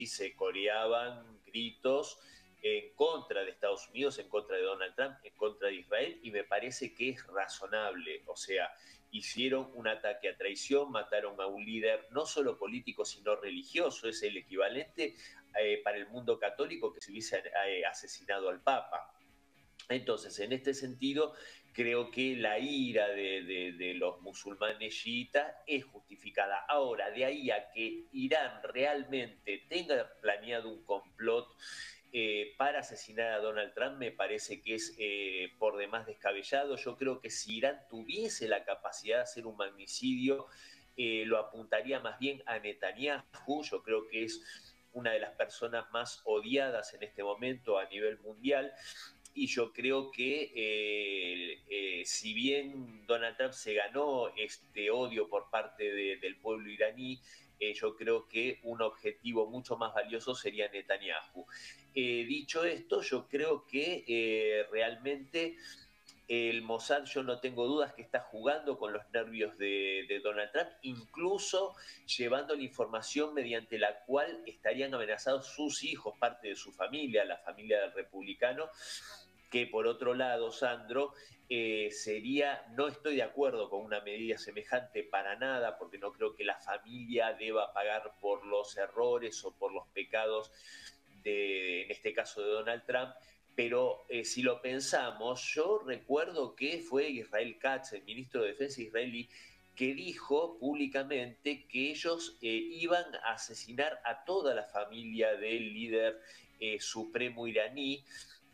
se coreaban gritos en contra de Estados Unidos, en contra de Donald Trump, en contra de Israel, y me parece que es razonable. O sea, hicieron un ataque a traición, mataron a un líder no solo político, sino religioso. Es el equivalente para el mundo católico que se hubiese asesinado al Papa. Entonces, en este sentido, creo que la ira de los musulmanes chiitas es justificada. Ahora, de ahí a que Irán realmente tenga planeado un complot para asesinar a Donald Trump, me parece que es por demás descabellado. Yo creo que si Irán tuviese la capacidad de hacer un magnicidio, lo apuntaría más bien a Netanyahu. Yo creo que es una de las personas más odiadas en este momento a nivel mundial. Y yo creo que si bien Donald Trump se ganó este odio por parte del pueblo iraní, yo creo que un objetivo mucho más valioso sería Netanyahu. Dicho esto, yo creo que realmente el Mossad, yo no tengo dudas que está jugando con los nervios de Donald Trump, incluso llevando la información mediante la cual estarían amenazados sus hijos, parte de su familia, la familia del republicano, que por otro lado, Sandro, no estoy de acuerdo con una medida semejante para nada, porque no creo que la familia deba pagar por los errores o por los pecados en este caso de Donald Trump. Pero si lo pensamos, yo recuerdo que fue Israel Katz, el ministro de Defensa israelí, que dijo públicamente que ellos iban a asesinar a toda la familia del líder supremo iraní,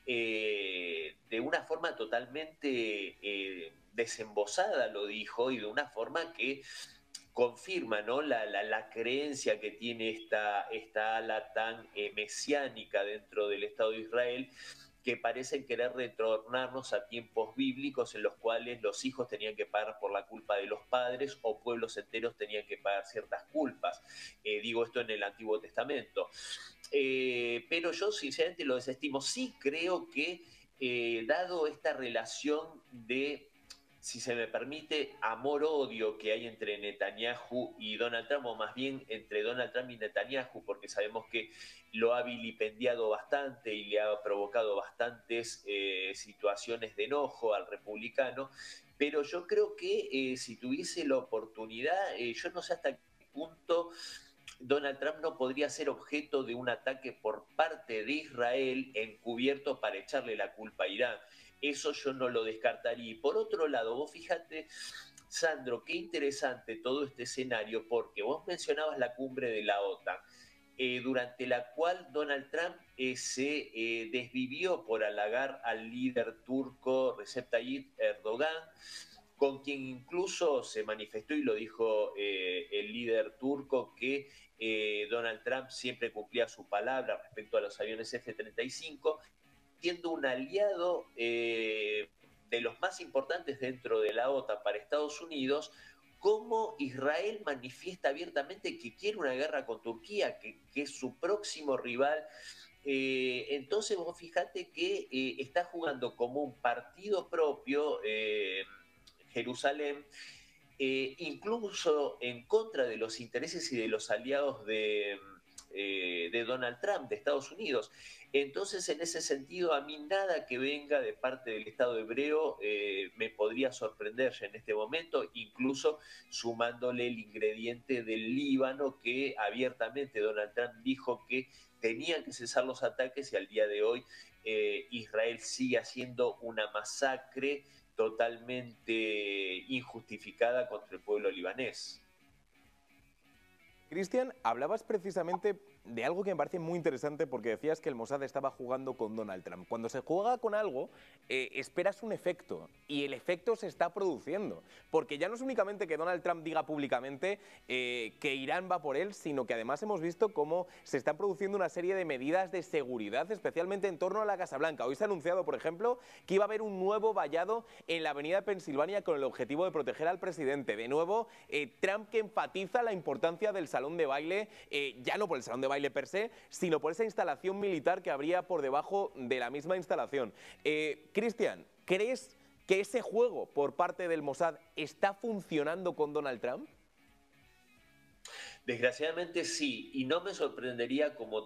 de una forma totalmente desembosada, lo dijo, y de una forma que confirma, ¿no?, la creencia que tiene esta ala tan mesiánica dentro del Estado de Israel, que parecen querer retornarnos a tiempos bíblicos en los cuales los hijos tenían que pagar por la culpa de los padres o pueblos enteros tenían que pagar ciertas culpas. Digo esto en el Antiguo Testamento. Pero yo sinceramente lo desestimo. Sí creo que dado esta relación de, si se me permite, amor-odio que hay entre Netanyahu y Donald Trump, o más bien entre Donald Trump y Netanyahu, porque sabemos que lo ha vilipendiado bastante y le ha provocado bastantes situaciones de enojo al republicano, pero yo creo que si tuviese la oportunidad, yo no sé hasta qué punto Donald Trump no podría ser objeto de un ataque por parte de Israel encubierto para echarle la culpa a Irán. Eso yo no lo descartaría. Y por otro lado, vos fíjate, Sandro, qué interesante todo este escenario, porque vos mencionabas la cumbre de la OTAN, durante la cual Donald Trump se desvivió por halagar al líder turco Recep Tayyip Erdogan, con quien incluso se manifestó y lo dijo el líder turco que Donald Trump siempre cumplía su palabra respecto a los aviones F-35, siendo un aliado de los más importantes dentro de la OTAN para Estados Unidos, cómo Israel manifiesta abiertamente que quiere una guerra con Turquía, que es su próximo rival. Entonces vos fíjate que está jugando como un partido propio Jerusalén, incluso en contra de los intereses y de los aliados de Donald Trump, de Estados Unidos. Entonces, en ese sentido, a mí nada que venga de parte del Estado hebreo me podría sorprender ya en este momento, incluso sumándole el ingrediente del Líbano, que abiertamente Donald Trump dijo que tenían que cesar los ataques, y al día de hoy Israel sigue haciendo una masacre totalmente injustificada contra el pueblo libanés. Cristian, hablabas precisamente de algo que me parece muy interesante porque decías que el Mossad estaba jugando con Donald Trump. Cuando se juega con algo, esperas un efecto y el efecto se está produciendo. Porque ya no es únicamente que Donald Trump diga públicamente que Irán va por él, sino que además hemos visto cómo se están produciendo una serie de medidas de seguridad, especialmente en torno a la Casa Blanca. Hoy se ha anunciado, por ejemplo, que iba a haber un nuevo vallado en la avenida Pensilvania con el objetivo de proteger al presidente. De nuevo, Trump que enfatiza la importancia del salón de baile, ya no por el salón de baile per se, sino por esa instalación militar que habría por debajo de la misma instalación. Cristian, ¿crees que ese juego por parte del Mossad está funcionando con Donald Trump? Desgraciadamente sí, y no me sorprendería como